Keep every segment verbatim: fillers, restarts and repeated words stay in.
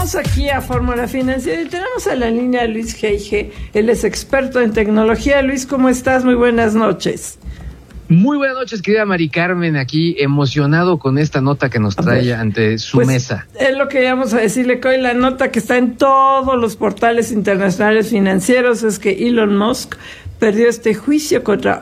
Regresamos aquí a Fórmula Financiera y tenemos a la línea a Luis G. Él es experto en tecnología. Luis, ¿cómo estás? Muy buenas noches. Muy buenas noches, querida Mari Carmen, aquí emocionado con esta nota que nos trae ante su pues, mesa. Es lo que íbamos a decirle, que hoy la nota que está en todos los portales internacionales financieros es que Elon Musk perdió este juicio contra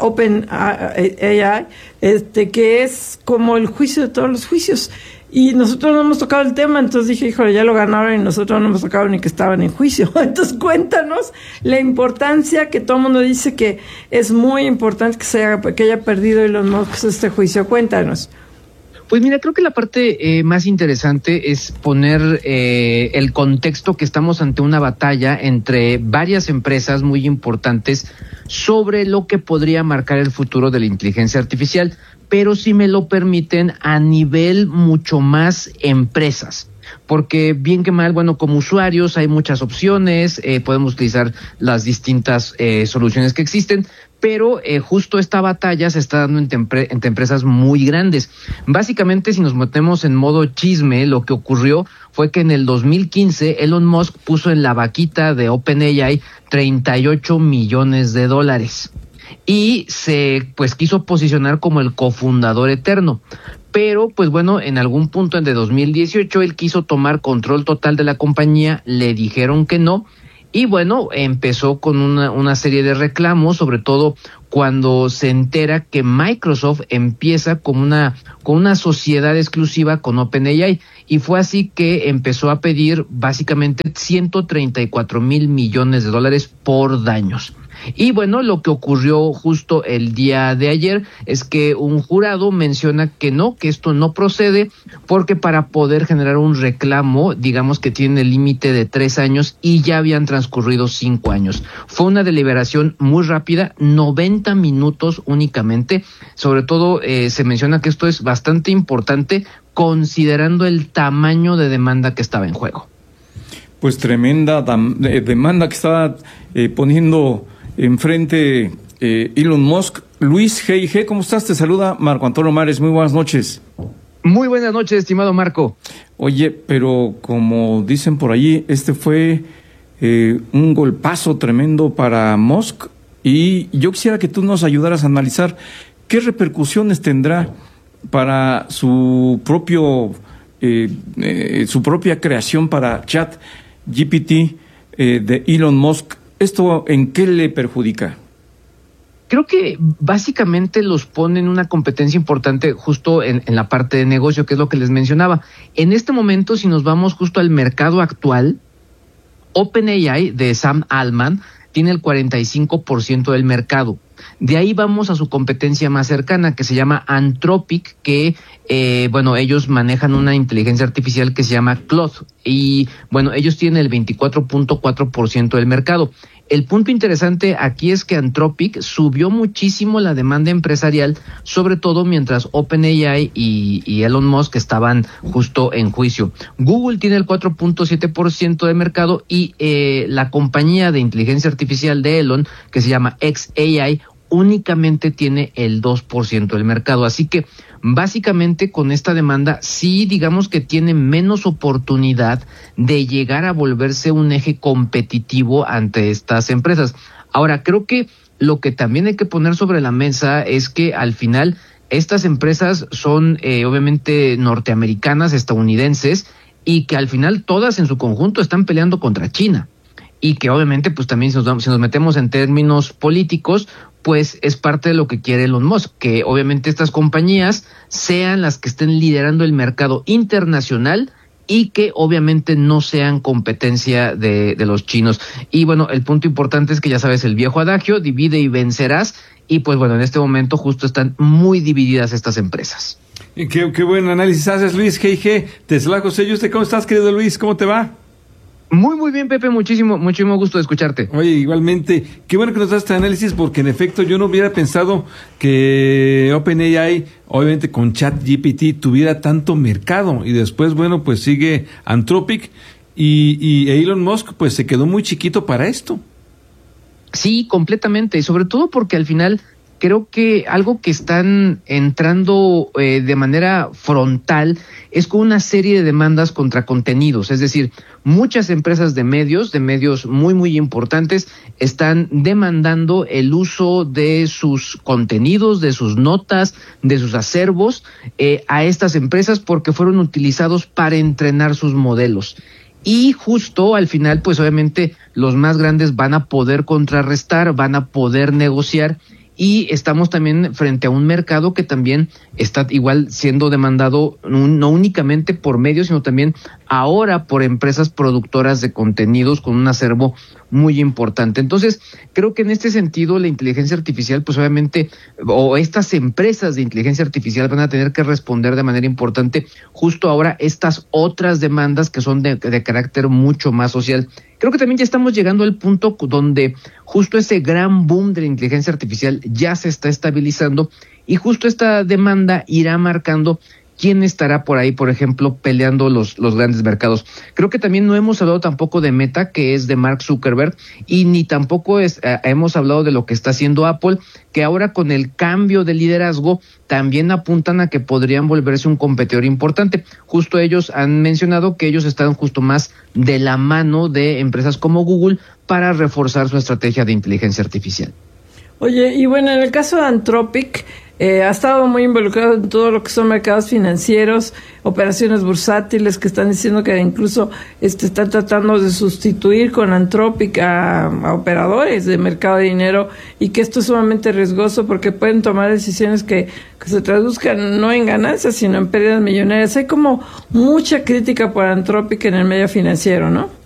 OpenAI, este, que es como el juicio de todos los juicios. Y nosotros no hemos tocado el tema, entonces dije, híjole, ya lo ganaron y nosotros no hemos tocado ni que estaban en juicio. Entonces cuéntanos la importancia, que todo el mundo dice que es muy importante que se haya, que haya perdido Elon Musk este juicio. Cuéntanos. Pues mira, creo que la parte eh, más interesante es poner eh, el contexto que estamos ante una batalla entre varias empresas muy importantes sobre lo que podría marcar el futuro de la inteligencia artificial, pero si me lo permiten, a nivel mucho más empresas. Porque bien que mal, bueno, como usuarios hay muchas opciones, eh, podemos utilizar las distintas eh, soluciones que existen, pero eh, justo esta batalla se está dando entre, empre- entre empresas muy grandes. Básicamente, si nos metemos en modo chisme, lo que ocurrió fue que en el dos mil quince Elon Musk puso en la vaquita de OpenAI treinta y ocho millones de dólares. Y se pues quiso posicionar como el cofundador eterno. Pero, pues bueno, en algún punto en de dos mil dieciocho él quiso tomar control total de la compañía, le dijeron que no, y bueno, empezó con una, una serie de reclamos, sobre todo cuando se entera que Microsoft empieza con una, con una sociedad exclusiva con OpenAI, y fue así que empezó a pedir básicamente ciento treinta y cuatro mil millones de dólares por daños. Y bueno, lo que ocurrió justo el día de ayer es que un jurado menciona que no, que esto no procede, porque para poder generar un reclamo, digamos que tiene el límite de tres años y ya habían transcurrido cinco años. Fue una deliberación muy rápida, noventa minutos únicamente. Sobre todo eh, se menciona que esto es bastante importante considerando el tamaño de demanda que estaba en juego. Pues tremenda dam- eh, demanda que estaba eh, poniendo enfrente eh, Elon Musk. Luis G I G, ¿cómo estás? Te saluda Marco Antonio Mares, muy buenas noches. Muy buenas noches, estimado Marco. Oye, pero como dicen por allí, este fue eh, un golpazo tremendo para Musk, y yo quisiera que tú nos ayudaras a analizar qué repercusiones tendrá para su propio eh, eh, su propia creación para ChatGPT eh, de Elon Musk. ¿Esto en qué le perjudica? Creo que básicamente los pone en una competencia importante justo en, en la parte de negocio, que es lo que les mencionaba. En este momento, si nos vamos justo al mercado actual, OpenAI de Sam Altman tiene el cuarenta y cinco por ciento del mercado. De ahí vamos a su competencia más cercana, que se llama Anthropic, que, eh, bueno, ellos manejan una inteligencia artificial que se llama Claude, y, bueno, ellos tienen el veinticuatro punto cuatro por ciento del mercado. El punto interesante aquí es que Anthropic subió muchísimo la demanda empresarial, sobre todo mientras OpenAI y, y Elon Musk estaban justo en juicio. Google tiene el cuatro punto siete por ciento del mercado, y eh, la compañía de inteligencia artificial de Elon, que se llama xAI, únicamente tiene el dos por ciento del mercado. Así que básicamente con esta demanda sí, digamos que tiene menos oportunidad de llegar a volverse un eje competitivo ante estas empresas. Ahora, creo que lo que también hay que poner sobre la mesa es que al final estas empresas son eh, obviamente norteamericanas, estadounidenses, y que al final todas en su conjunto están peleando contra China. Y que obviamente pues también si nos, si nos metemos en términos políticos, pues es parte de lo que quiere Elon Musk, que obviamente estas compañías sean las que estén liderando el mercado internacional y que obviamente no sean competencia de, de los chinos. Y bueno, el punto importante es que ya sabes el viejo adagio, divide y vencerás, y pues bueno, en este momento justo están muy divididas estas empresas. Qué, qué buen análisis haces, Luis G I G. Te saluda José Yuste. ¿Cómo estás, querido Luis? ¿Cómo te va? Muy, muy bien, Pepe, muchísimo, muchísimo gusto de escucharte. Oye, igualmente, qué bueno que nos das este análisis, porque en efecto yo no hubiera pensado que OpenAI, obviamente con ChatGPT, tuviera tanto mercado, y después, bueno, pues sigue Anthropic, y, y Elon Musk pues se quedó muy chiquito para esto. Sí, completamente, y sobre todo porque al final creo que algo que están entrando eh, de manera frontal es con una serie de demandas contra contenidos, es decir, muchas empresas de medios, de medios muy, muy importantes, están demandando el uso de sus contenidos, de sus notas, de sus acervos eh, a estas empresas porque fueron utilizados para entrenar sus modelos. Y justo al final, pues obviamente los más grandes van a poder contrarrestar, van a poder negociar, y estamos también frente a un mercado que también está igual siendo demandado no únicamente por medios, sino también ahora por empresas productoras de contenidos con un acervo muy importante. Entonces, creo que en este sentido la inteligencia artificial, pues obviamente, o estas empresas de inteligencia artificial van a tener que responder de manera importante justo ahora estas otras demandas que son de, de carácter mucho más social. Creo que también ya estamos llegando al punto donde justo ese gran boom de la inteligencia artificial ya se está estabilizando y justo esta demanda irá marcando quién estará por ahí, por ejemplo, peleando los, los grandes mercados. Creo que también no hemos hablado tampoco de Meta, que es de Mark Zuckerberg, y ni tampoco es, eh, hemos hablado de lo que está haciendo Apple, que ahora con el cambio de liderazgo también apuntan a que podrían volverse un competidor importante. Justo ellos han mencionado que ellos están justo más de la mano de empresas como Google para reforzar su estrategia de inteligencia artificial. Oye, y bueno, en el caso de Anthropic, eh, ha estado muy involucrado en todo lo que son mercados financieros, operaciones bursátiles, que están diciendo que incluso este, están tratando de sustituir con Anthropic a, a operadores de mercado de dinero, y que esto es sumamente riesgoso porque pueden tomar decisiones que, que se traduzcan no en ganancias, sino en pérdidas millonarias. Hay como mucha crítica por Anthropic en el medio financiero, ¿no?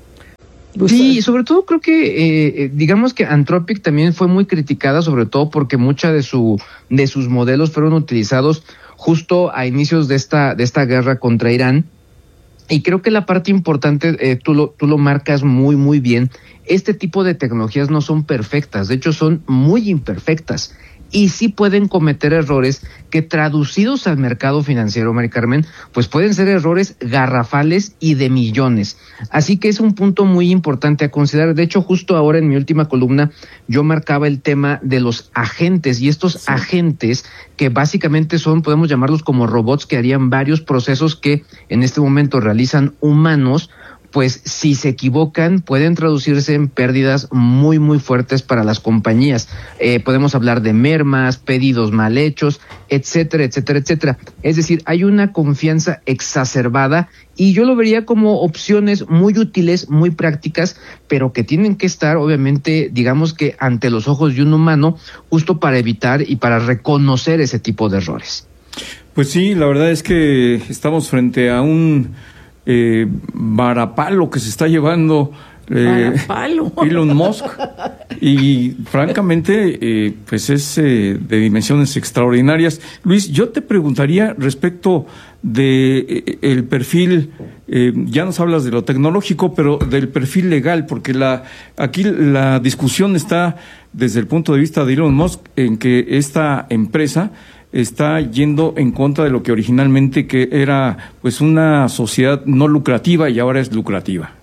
Sí, sobre todo creo que eh, digamos que Anthropic también fue muy criticada, sobre todo porque mucha de su de sus modelos fueron utilizados justo a inicios de esta de esta guerra contra Irán. Y creo que la parte importante, eh, tú lo tú lo marcas muy muy bien. Este tipo de tecnologías no son perfectas, de hecho son muy imperfectas. Y sí pueden cometer errores que, traducidos al mercado financiero, Mari Carmen, pues pueden ser errores garrafales y de millones. Así que es un punto muy importante a considerar. De hecho, justo ahora en mi última columna yo marcaba el tema de los agentes, y estos sí. agentes que básicamente son, podemos llamarlos como robots que harían varios procesos que en este momento realizan humanos, pues si se equivocan pueden traducirse en pérdidas muy muy fuertes para las compañías. Eh, podemos hablar de mermas, pedidos mal hechos, etcétera, etcétera, etcétera. Es decir, hay una confianza exacerbada, y yo lo vería como opciones muy útiles, muy prácticas, pero que tienen que estar obviamente, digamos que ante los ojos de un humano, justo para evitar y para reconocer ese tipo de errores. Pues sí, la verdad es que estamos frente a un Eh, varapalo que se está llevando eh, Elon Musk, y francamente eh, pues es eh, de dimensiones extraordinarias. Luis, yo te preguntaría respecto de eh, el perfil, eh, ya nos hablas de lo tecnológico, pero del perfil legal, porque la aquí la discusión está desde el punto de vista de Elon Musk en que esta empresa está yendo en contra de lo que originalmente que era pues una sociedad no lucrativa y ahora es lucrativa.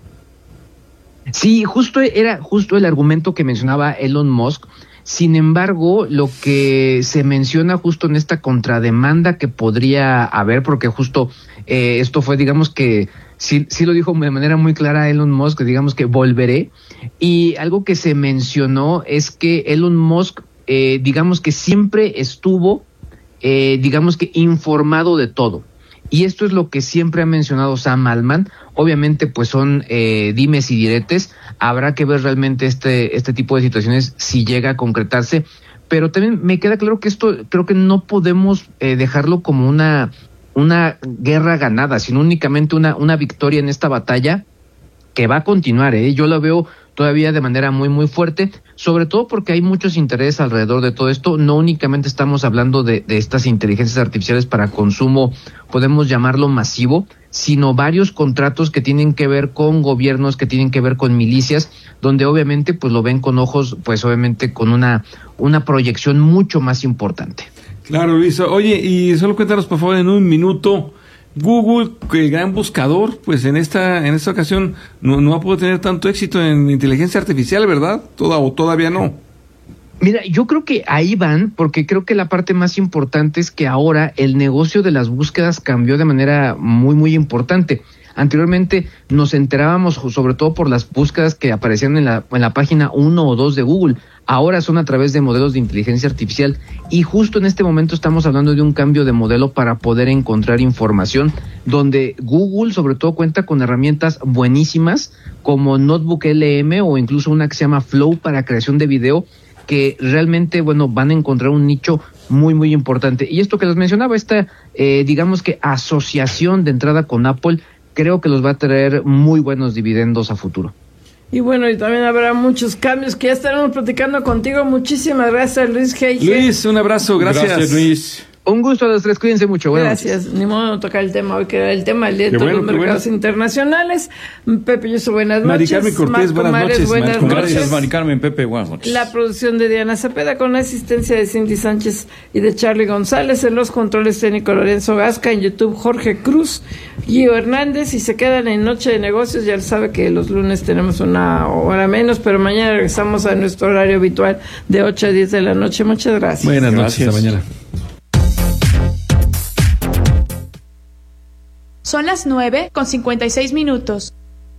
Sí, justo era justo el argumento que mencionaba Elon Musk. Sin embargo, lo que se menciona justo en esta contrademanda que podría haber, porque justo eh, esto fue, digamos que sí, sí lo dijo de manera muy clara Elon Musk, digamos que volveré, y algo que se mencionó es que Elon Musk, eh, digamos que siempre estuvo Eh, digamos que informado de todo. Y esto es lo que siempre ha mencionado Sam Altman. Obviamente, pues son eh, dimes y diretes. Habrá que ver realmente este, este tipo de situaciones si llega a concretarse. Pero también me queda claro que esto, creo que no podemos eh, dejarlo como una, una guerra ganada, sino únicamente una, una victoria en esta batalla que va a continuar, ¿eh? Yo la veo todavía de manera muy muy fuerte, sobre todo porque hay muchos intereses alrededor de todo esto. No únicamente estamos hablando de, de estas inteligencias artificiales para consumo, podemos llamarlo masivo, sino varios contratos que tienen que ver con gobiernos, que tienen que ver con milicias, donde obviamente pues lo ven con ojos, pues obviamente con una, una proyección mucho más importante. Claro, Luis. Oye, y solo cuéntanos por favor en un minuto, Google, el gran buscador, pues en esta en esta ocasión no, no ha podido tener tanto éxito en inteligencia artificial, ¿verdad? Toda o todavía no. Mira, yo creo que ahí van, porque creo que la parte más importante es que ahora el negocio de las búsquedas cambió de manera muy, muy importante. Anteriormente nos enterábamos sobre todo por las búsquedas que aparecían en la, en la página uno o dos de Google. Ahora son a través de modelos de inteligencia artificial y justo en este momento estamos hablando de un cambio de modelo para poder encontrar información, donde Google sobre todo cuenta con herramientas buenísimas como Notebook L M o incluso una que se llama Flow para creación de video, que realmente, bueno, van a encontrar un nicho muy, muy importante. Y esto que les mencionaba, esta, eh, digamos que asociación de entrada con Apple, creo que los va a traer muy buenos dividendos a futuro. Y bueno, y también habrá muchos cambios que ya estaremos platicando contigo. Muchísimas gracias, Luis G. Luis, un abrazo, gracias. Gracias, Luis. Un gusto a los tres, cuídense mucho. Gracias. Noches. Ni modo de tocar el tema hoy, que era el tema del día de todos bueno, los mercados bueno. internacionales. Pepe, yo soy buenas noches. Mari Carmen Cortés, buenas Mares, noches. Buenas Mar- noches. Gracias, Mari Carmen, Pepe, buenas noches. La producción de Diana Cepeda con la asistencia de Cindy Sánchez y de Charlie González. En los controles técnicos Lorenzo Gasca. En YouTube Jorge Cruz, Gio Hernández. Y se quedan en Noche de Negocios. Ya sabe que los lunes tenemos una hora menos, pero mañana regresamos a nuestro horario habitual de ocho a diez de la noche. Muchas gracias. Buenas noches, gracias. Hasta mañana. Son las nueve con cincuenta y seis minutos.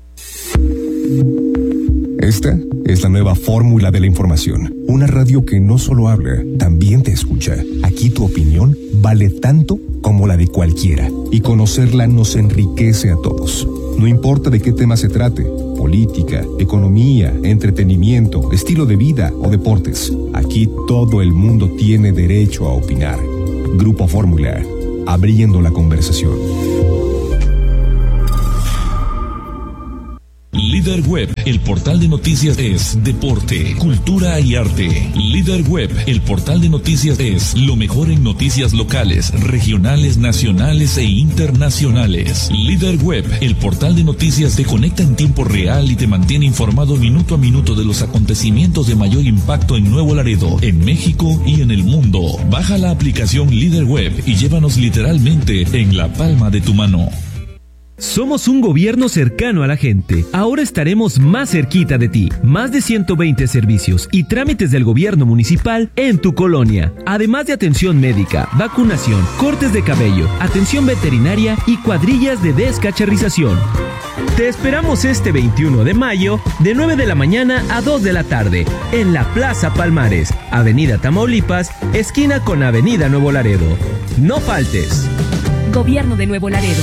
Esta es la nueva fórmula de la información. Una radio que no solo habla, también te escucha. Aquí tu opinión vale tanto como la de cualquiera. Y conocerla nos enriquece a todos. No importa de qué tema se trate, política, economía, entretenimiento, estilo de vida o deportes. Aquí todo el mundo tiene derecho a opinar. Grupo Fórmula, abriendo la conversación. Líder Web, el portal de noticias es deporte, cultura y arte. Líder Web, el portal de noticias es lo mejor en noticias locales, regionales, nacionales e internacionales. Líder Web, el portal de noticias te conecta en tiempo real y te mantiene informado minuto a minuto de los acontecimientos de mayor impacto en Nuevo Laredo, en México y en el mundo. Baja la aplicación Líder Web y llévanos literalmente en la palma de tu mano. Somos un gobierno cercano a la gente. Ahora estaremos más cerquita de ti. Más de ciento veinte servicios y trámites del gobierno municipal en tu colonia. Además de atención médica, vacunación, cortes de cabello, atención veterinaria y cuadrillas de descacharrización. Te esperamos este veintiuno de mayo de nueve de la mañana a dos de la tarde en la Plaza Palmares, Avenida Tamaulipas, esquina con Avenida Nuevo Laredo. No faltes. Gobierno de Nuevo Laredo.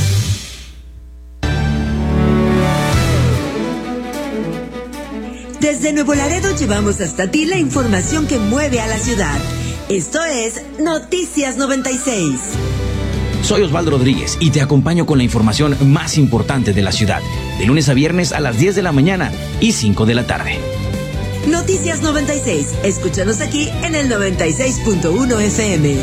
Desde Nuevo Laredo llevamos hasta ti la información que mueve a la ciudad. Esto es Noticias noventa y seis. Soy Osvaldo Rodríguez y te acompaño con la información más importante de la ciudad, de lunes a viernes a las diez de la mañana y cinco de la tarde. Noticias noventa y seis. Escúchanos aquí en el noventa y seis punto uno F M.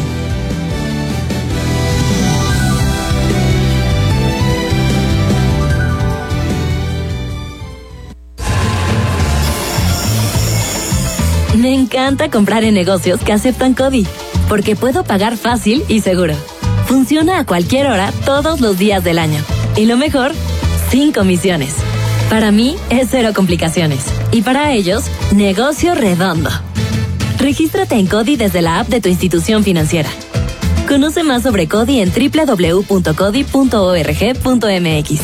Me encanta comprar en negocios que aceptan CODI, porque puedo pagar fácil y seguro. Funciona a cualquier hora, todos los días del año. Y lo mejor, sin comisiones. Para mí, es cero complicaciones. Y para ellos, negocio redondo. Regístrate en CODI desde la app de tu institución financiera. Conoce más sobre CODI en doble u doble u doble u punto codi punto org punto m x.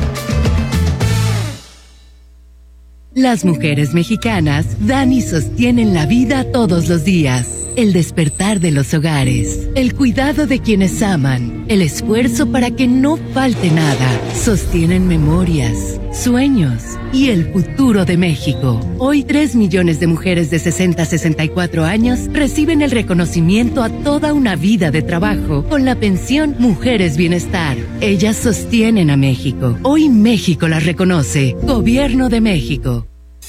Las mujeres mexicanas dan y sostienen la vida todos los días. El despertar de los hogares, el cuidado de quienes aman, el esfuerzo para que no falte nada. Sostienen memorias, sueños y el futuro de México. Hoy tres millones de mujeres de sesenta a sesenta y cuatro años reciben el reconocimiento a toda una vida de trabajo con la pensión Mujeres Bienestar. Ellas sostienen a México. Hoy México las reconoce. Gobierno de México.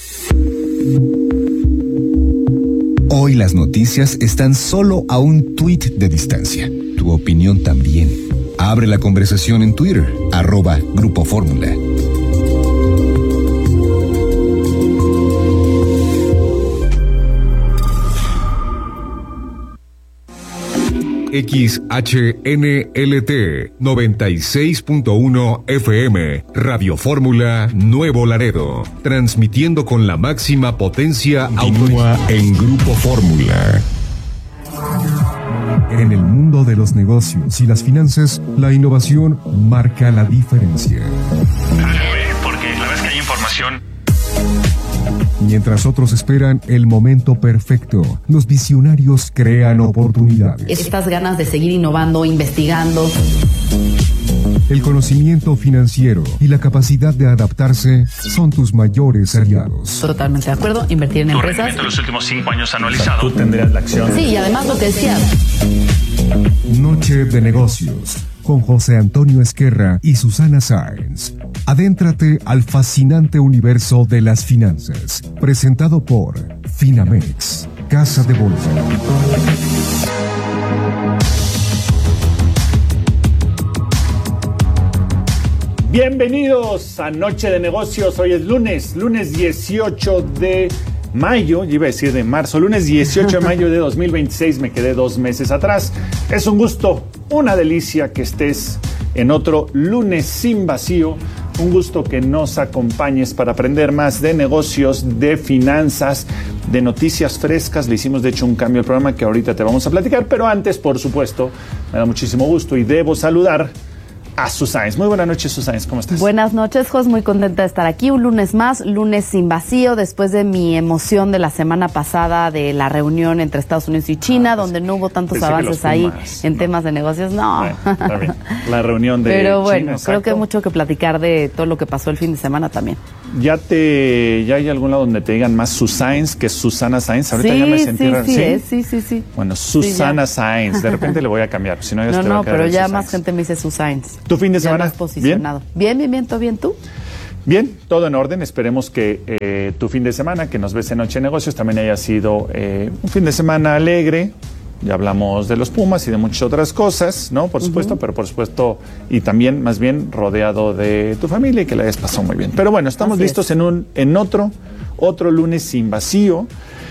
Hoy las noticias están solo a un tuit de distancia. Tu opinión también. Abre la conversación en Twitter, arroba Grupo Fórmula. X H N L T noventa y seis punto uno F M, Radio Fórmula Nuevo Laredo, transmitiendo con la máxima potencia. Continúa en Grupo Fórmula. En el mundo de los negocios y las finanzas, la innovación marca la diferencia. Porque la vez que hay información. Mientras otros esperan el momento perfecto, los visionarios crean oportunidades. Estas ganas de seguir innovando, investigando. El conocimiento financiero y la capacidad de adaptarse son tus mayores aliados. Totalmente de acuerdo, invertir en Tu empresas. rendimiento en los últimos cinco años anualizado. Tú tendrías la acción. Sí, y además lo que decías. Noche de negocios con José Antonio Esquerra y Susana Sáenz. Adéntrate al fascinante universo de las finanzas. Presentado por Finamex, Casa de Bolsa. Bienvenidos a Noche de Negocios. Hoy es lunes, lunes dieciocho de mayo, yo iba a decir de marzo, lunes dieciocho de mayo de dos mil veintiséis, me quedé dos meses atrás. Es un gusto, una delicia que estés en otro lunes sin vacío. Un gusto que nos acompañes para aprender más de negocios, de finanzas, de noticias frescas. Le hicimos de hecho un cambio al programa que ahorita te vamos a platicar, pero antes, por supuesto, me da muchísimo gusto y debo saludar a Susáenz. Muy buenas noches, Susáenz, ¿cómo estás? Buenas noches, Jos, muy contenta de estar aquí. Un lunes más, lunes sin vacío, después de mi emoción de la semana pasada de la reunión entre Estados Unidos y China, ah, pues, donde no hubo tantos avances ahí en no. temas de negocios. No. Bueno, está bien. La reunión de Pero bueno, China, creo que hay mucho que platicar de todo lo que pasó el fin de semana también. ¿Ya te ya hay algún lado donde te digan más Susáenz que Susana Sáenz? Ahorita sí, ya me sentí sí, raro. Sí, ¿sí? sí, sí, sí. Bueno, Susana sí, Sáenz. De repente le voy a cambiar, si no ya no, te no, va a quedar pero ya Susáenz. más gente me dice Susáenz. ¿Tu fin de ya semana? Más posicionado. Bien, bien, bien, ¿todo bien tú? Bien, todo en orden. Esperemos que eh, tu fin de semana, que nos ves en Noche de Negocios, también haya sido eh, un fin de semana alegre. Ya hablamos de los Pumas y de muchas otras cosas, ¿no? Por supuesto, uh-huh. pero por supuesto, y también, más bien, rodeado de tu familia y que la hayas pasado muy bien. Pero bueno, estamos Así listos es. en un en otro, otro lunes sin vacío.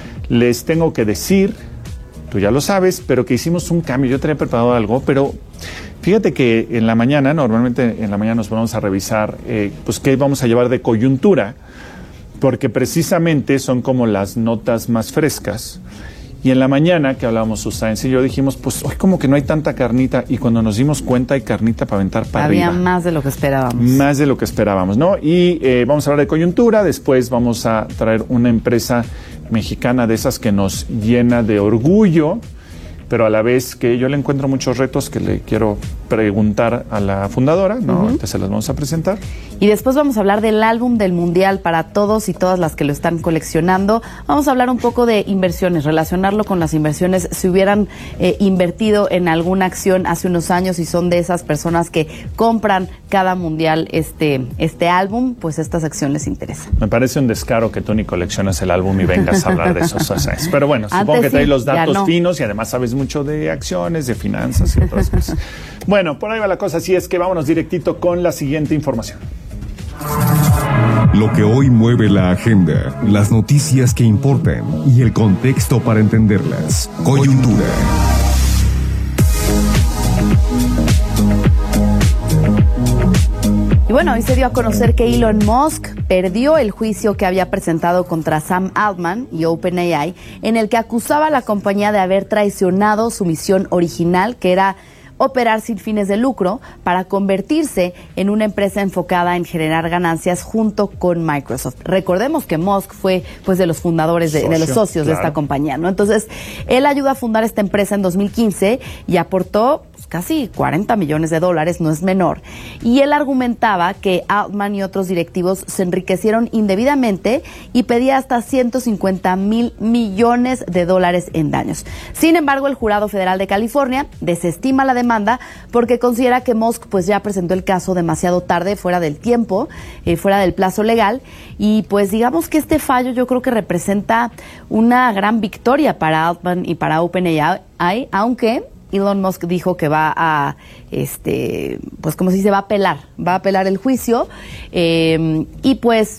Les tengo que decir, tú ya lo sabes, pero que hicimos un cambio. Yo tenía preparado algo, pero fíjate que en la mañana, normalmente en la mañana nos ponemos a revisar, eh, pues, qué vamos a llevar de coyuntura, porque precisamente son como las notas más frescas. Y en la mañana que hablábamos Susáenz y yo dijimos, pues hoy como que no hay tanta carnita, y cuando nos dimos cuenta hay carnita para aventar para Había arriba. más de lo que esperábamos. Más de lo que esperábamos, ¿no? Y eh, vamos a hablar de coyuntura, después vamos a traer una empresa mexicana de esas que nos llena de orgullo, pero a la vez que yo le encuentro muchos retos que le quiero preguntar a la fundadora, ¿no? Uh-huh. Entonces se las vamos a presentar. Y después vamos a hablar del álbum del Mundial para todos y todas las que lo están coleccionando. Vamos a hablar un poco de inversiones, relacionarlo con las inversiones. Si hubieran eh, invertido en alguna acción hace unos años y son de esas personas que compran cada Mundial este, este álbum, pues estas acciones les interesan. Me parece un descaro que tú ni coleccionas el álbum y vengas a hablar de eso. Pero bueno, Antes supongo que sí, traes los datos no. finos y además sabes mucho de acciones, de finanzas y otras cosas. Bueno, por ahí va la cosa, así es que vámonos directito con la siguiente información. Lo que hoy mueve la agenda, las noticias que importan y el contexto para entenderlas. Coyuntura. Y bueno, hoy se dio a conocer que Elon Musk perdió el juicio que había presentado contra Sam Altman y OpenAI, en el que acusaba a la compañía de haber traicionado su misión original, que era operar sin fines de lucro para convertirse en una empresa enfocada en generar ganancias junto con Microsoft. Recordemos que Musk fue pues de los fundadores, de, Socio, de los socios claro. de esta compañía, ¿no? Entonces, él ayudó a fundar esta empresa en dos mil quince y aportó pues, casi cuarenta millones de dólares, no es menor. Y él argumentaba que Altman y otros directivos se enriquecieron indebidamente y pedía hasta ciento cincuenta mil millones de dólares en daños. Sin embargo, el Jurado Federal de California desestima la demanda porque considera que Musk pues ya presentó el caso demasiado tarde, fuera del tiempo, eh, fuera del plazo legal, y pues digamos que este fallo yo creo que representa una gran victoria para Altman y para OpenAI, aunque Elon Musk dijo que va a, este, pues como si se va a apelar, va a apelar el juicio, eh, y pues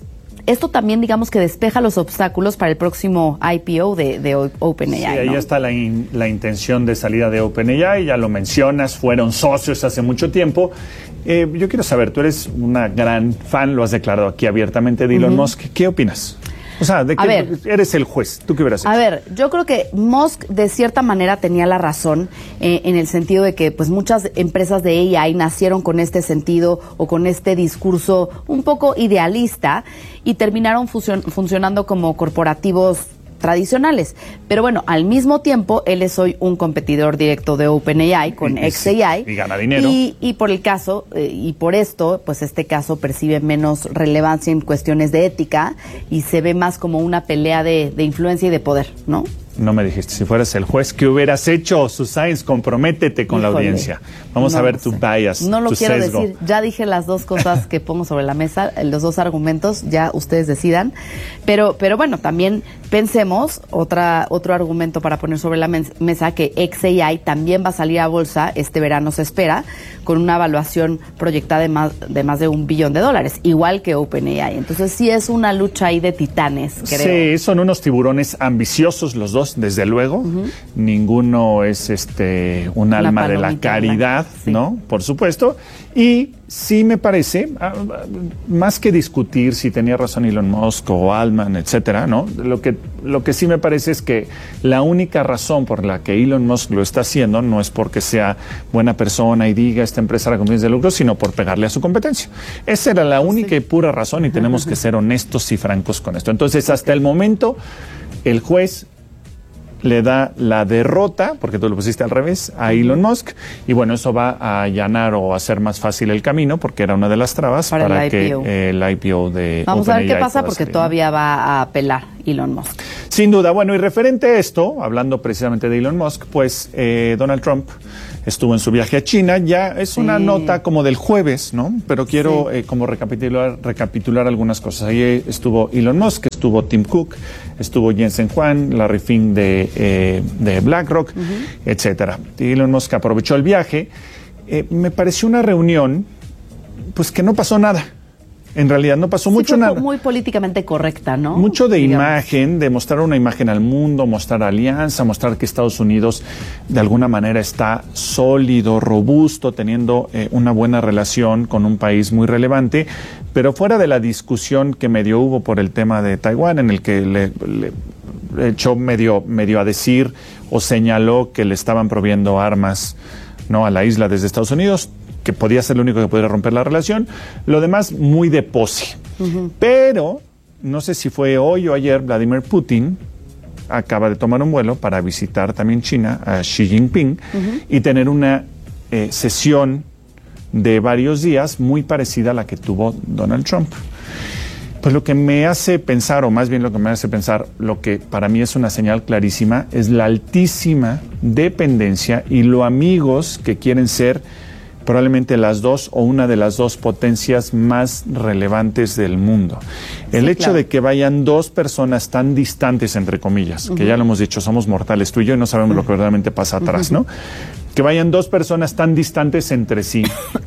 esto también, digamos, que despeja los obstáculos para el próximo I P O de, de OpenAI. Sí, ahí ¿no? está la, in, la intención de salida de OpenAI, ya lo mencionas, fueron socios hace mucho tiempo. Eh, yo quiero saber, tú eres una gran fan, lo has declarado aquí abiertamente, de Elon uh-huh. Musk. ¿Qué opinas? O sea, de que ver, eres el juez, ¿tú qué hubieras hecho? A ver, yo creo que Musk de cierta manera tenía la razón eh, en el sentido de que pues muchas empresas de A I nacieron con este sentido o con este discurso un poco idealista y terminaron fusion- funcionando como corporativos tradicionales. Pero bueno, al mismo tiempo, él es hoy un competidor directo de OpenAI con y, xAI. Y gana dinero. Y, y por el caso, eh, y por esto, pues este caso percibe menos relevancia en cuestiones de ética y se ve más como una pelea de, de influencia y de poder, ¿no? No me dijiste, si fueras el juez, ¿qué hubieras hecho? Susains, comprométete con Híjole, la audiencia. Vamos no a ver lo tu sé. bias, No lo tu quiero sesgo. decir, ya dije las dos cosas que pongo sobre la mesa, los dos argumentos, ya ustedes decidan. Pero, pero bueno, también pensemos, otra, otro argumento para poner sobre la mesa, que xAI también va a salir a bolsa, este verano se espera, con una evaluación proyectada de más de, más de un billón de dólares, igual que OpenAI. Entonces sí es una lucha ahí de titanes, creo. Sí, son unos tiburones ambiciosos los dos, desde luego. Uh-huh. Ninguno es este un Una alma de la caridad, sí. ¿no? Por supuesto. Y sí me parece, más que discutir si tenía razón Elon Musk o Altman, etcétera, ¿no? Lo que, lo que sí me parece es que la única razón por la que Elon Musk lo está haciendo no es porque sea buena persona y diga esta empresa era con fines de lucro, sino por pegarle a su competencia. Esa era la única sí. y pura razón y tenemos que ser honestos y francos con esto. Entonces, hasta el momento, el juez le da la derrota, porque tú lo pusiste al revés, a Elon Musk, y bueno, eso va a allanar o hacer más fácil el camino, porque era una de las trabas para, para que eh, el I P O de Vamos OpenAI a ver qué pasa, porque salir. todavía va a apelar Elon Musk. Sin duda. Bueno, y referente a esto, hablando precisamente de Elon Musk, pues eh, Donald Trump estuvo en su viaje a China, ya es sí. una nota como del jueves, ¿no? Pero quiero sí. eh, como recapitular, recapitular algunas cosas. Ahí estuvo Elon Musk, estuvo Tim Cook, estuvo Jensen Huang, Larry Fink de, eh, de BlackRock, uh-huh. etcétera. Y Elon Musk aprovechó el viaje. Eh, me pareció una reunión, pues que no pasó nada. En realidad no pasó sí, mucho fue nada. Muy políticamente correcta, ¿no? Mucho de Digamos. imagen, de mostrar una imagen al mundo, mostrar alianza, mostrar que Estados Unidos de alguna manera está sólido, robusto, teniendo eh, una buena relación con un país muy relevante. Pero fuera de la discusión que medio hubo por el tema de Taiwán, en el que le, le, le echó medio, medio a decir o señaló que le estaban proveyendo armas, ¿no?, a la isla desde Estados Unidos, que podía ser lo único que podría romper la relación. Lo demás, muy de pose. Uh-huh. Pero, no sé si fue hoy o ayer, Vladimir Putin acaba de tomar un vuelo para visitar también China, a Xi Jinping, uh-huh. y tener una eh, sesión de varios días muy parecida a la que tuvo Donald Trump. Pues lo que me hace pensar, o más bien lo que me hace pensar, lo que para mí es una señal clarísima, es la altísima dependencia y lo amigos que quieren ser probablemente las dos o una de las dos potencias más relevantes del mundo. El sí, hecho claro. de que vayan dos personas tan distantes, entre comillas, uh-huh. que ya lo hemos dicho, somos mortales tú y yo y no sabemos uh-huh. lo que verdaderamente pasa atrás, uh-huh. ¿no? Que vayan dos personas tan distantes entre sí,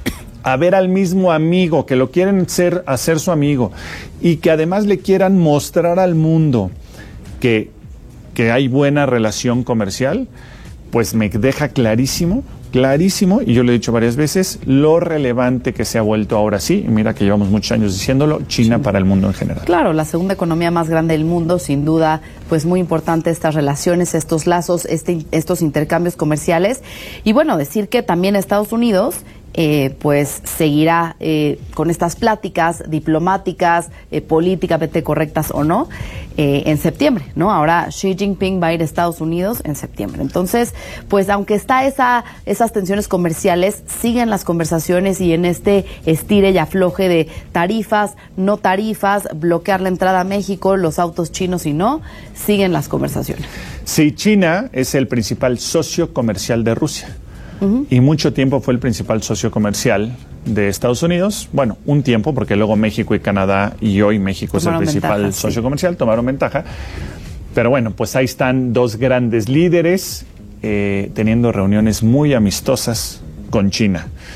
a ver al mismo amigo, que lo quieren ser, hacer su amigo, y que además le quieran mostrar al mundo que, que hay buena relación comercial, pues me deja clarísimo Clarísimo, y yo lo he dicho varias veces, lo relevante que se ha vuelto ahora sí, y mira que llevamos muchos años diciéndolo, China sí. para el mundo en general. Claro, la segunda economía más grande del mundo, sin duda, pues muy importante estas relaciones, estos lazos, este, estos intercambios comerciales. Y bueno, decir que también Estados Unidos Eh, pues seguirá eh, con estas pláticas diplomáticas, eh, políticamente correctas o no, eh, en septiembre, ¿no? Ahora Xi Jinping va a ir a Estados Unidos en septiembre. Entonces, pues aunque está esa, esas tensiones comerciales, siguen las conversaciones y en este estire y afloje de tarifas, no tarifas, bloquear la entrada a México, los autos chinos y no, siguen las conversaciones. Sí, China es el principal socio comercial de Rusia. Uh-huh. Y mucho tiempo fue el principal socio comercial de Estados Unidos. Bueno, un tiempo, porque luego México y Canadá, y hoy México tomaron es el principal ventaja, socio sí. comercial, tomaron ventaja. Pero bueno, pues ahí están dos grandes líderes eh, teniendo reuniones muy amistosas con China.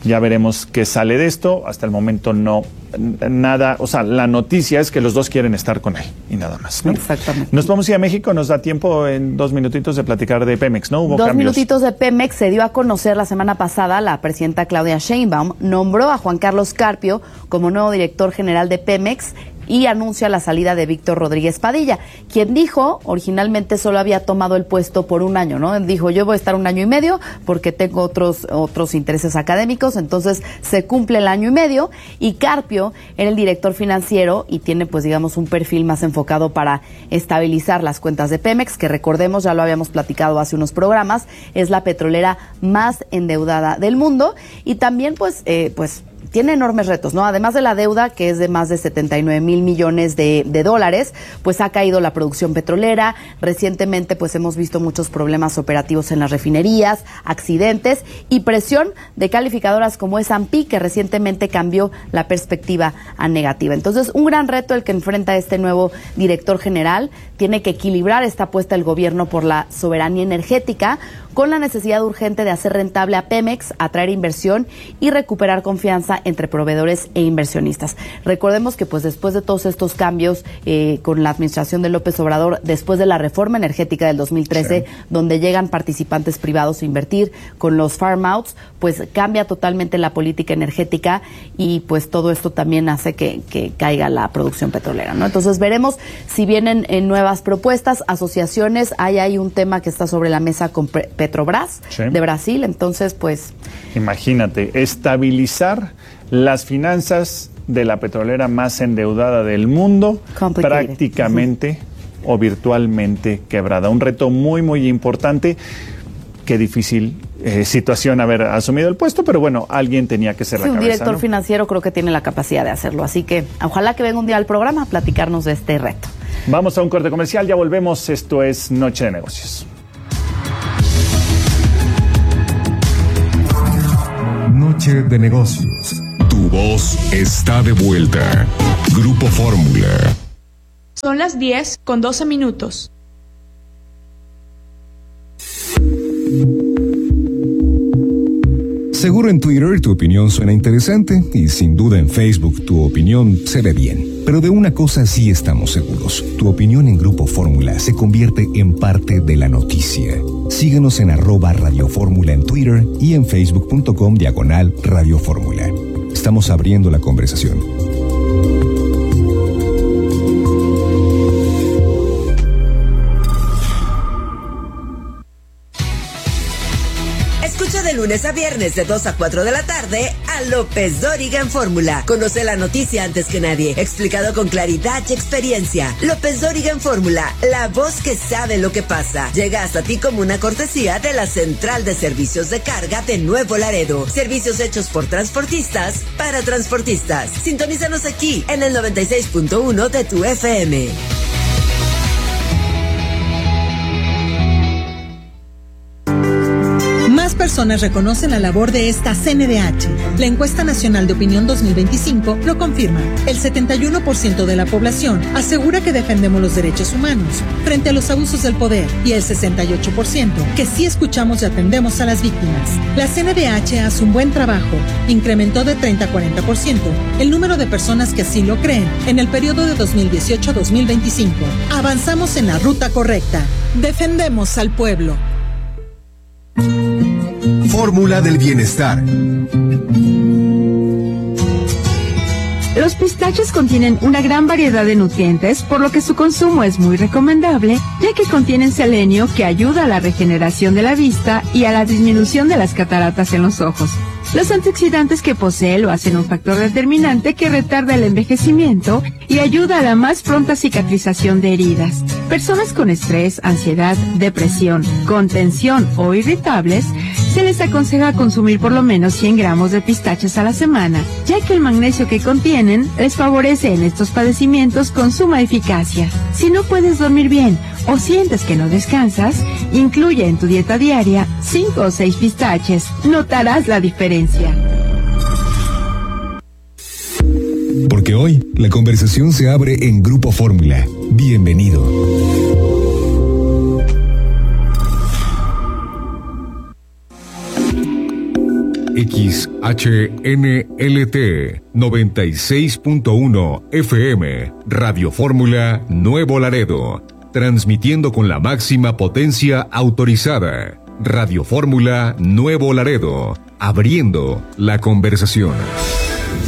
Ya veremos qué sale de esto. Hasta el momento no nada, o sea, la noticia es que los dos quieren estar con él y nada más, ¿no? Exactamente. Nos vamos a ir a México, nos da tiempo en dos minutitos de platicar de Pemex, ¿no? Hubo Dos cambios. minutitos de Pemex. Se dio a conocer la semana pasada, la presidenta Claudia Sheinbaum nombró a Juan Carlos Carpio como nuevo director general de Pemex y anuncia la salida de Víctor Rodríguez Padilla, quien dijo originalmente solo había tomado el puesto por un año, ¿no? Dijo, yo voy a estar un año y medio porque tengo otros otros intereses académicos, entonces se cumple el año y medio, y Carpio era el director financiero y tiene, pues digamos, un perfil más enfocado para estabilizar las cuentas de Pemex, que recordemos, ya lo habíamos platicado hace unos programas, es la petrolera más endeudada del mundo, y también pues, eh, pues tiene enormes retos, ¿no? Además de la deuda, que es de más de setenta y nueve mil millones de, de dólares, pues ha caído la producción petrolera. Recientemente, pues hemos visto muchos problemas operativos en las refinerías, accidentes y presión de calificadoras como S and P, que recientemente cambió la perspectiva a negativa. Entonces, un gran reto el que enfrenta este nuevo director general. Tiene que equilibrar esta apuesta del gobierno por la soberanía energética con la necesidad urgente de hacer rentable a Pemex, atraer inversión y recuperar confianza entre proveedores e inversionistas. Recordemos que pues después de todos estos cambios eh, con la administración de López Obrador, después de la reforma energética del dos mil trece, sí, donde llegan participantes privados a invertir con los farm outs, pues cambia totalmente la política energética y pues todo esto también hace que, que caiga la producción petrolera, ¿no? Entonces veremos si vienen en nuevas propuestas, asociaciones. Hay ahí un tema que está sobre la mesa con Petrobras, sí, de Brasil, entonces pues... Imagínate, estabilizar las finanzas de la petrolera más endeudada del mundo, prácticamente uh-huh. o virtualmente quebrada. Un reto muy, muy importante. Qué difícil eh, situación haber asumido el puesto, pero bueno, alguien tenía que ser sí, la cabeza, un director ¿no? financiero creo que tiene la capacidad de hacerlo, así que ojalá que venga un día al programa a platicarnos de este reto. Vamos a un corte comercial, ya volvemos. Esto es Noche de Negocios. Noche de Negocios. Tu voz está de vuelta. Grupo Fórmula. Son las diez con doce minutos. Seguro en Twitter tu opinión suena interesante y sin duda en Facebook tu opinión se ve bien. Pero de una cosa sí estamos seguros. Tu opinión en Grupo Fórmula se convierte en parte de la noticia. Síguenos en arroba Radio Fórmula en Twitter y en facebook.com diagonal Radio Fórmula. Estamos abriendo la conversación. De lunes a viernes de dos a cuatro de la tarde a López Dóriga en Fórmula. Conoce la noticia antes que nadie, explicado con claridad y experiencia. López Dóriga en Fórmula, la voz que sabe lo que pasa. Llega hasta ti como una cortesía de la Central de Servicios de Carga de Nuevo Laredo. Servicios hechos por transportistas para transportistas. Sintonízanos aquí en el noventa y seis punto uno de tu F M. Personas reconocen la labor de esta C N D H. La encuesta nacional de opinión dos mil veinticinco lo confirma. El setenta y uno por ciento de la población asegura que defendemos los derechos humanos frente a los abusos del poder y el sesenta y ocho por ciento que sí escuchamos y atendemos a las víctimas. La C N D H hace un buen trabajo. Incrementó de treinta a cuarenta por ciento el número de personas que así lo creen en el periodo de dos mil dieciocho a dos mil veinticinco. Avanzamos en la ruta correcta. Defendemos al pueblo. Fórmula del bienestar. Los pistaches contienen una gran variedad de nutrientes, por lo que su consumo es muy recomendable, ya que contienen selenio que ayuda a la regeneración de la vista y a la disminución de las cataratas en los ojos. Los antioxidantes que posee lo hacen un factor determinante que retarda el envejecimiento y ayuda a la más pronta cicatrización de heridas. Personas con estrés, ansiedad, depresión, contención o irritables, se les aconseja consumir por lo menos cien gramos de pistaches a la semana, ya que el magnesio que contienen les favorece en estos padecimientos con suma eficacia. Si no puedes dormir bien o sientes que no descansas, incluye en tu dieta diaria cinco o seis pistaches. Notarás la diferencia. Porque hoy la conversación se abre en Grupo Fórmula. Bienvenido. X H N L T noventa y seis punto uno F M, Radio Fórmula Nuevo Laredo, transmitiendo con la máxima potencia autorizada. Radio Fórmula Nuevo Laredo, abriendo la conversación.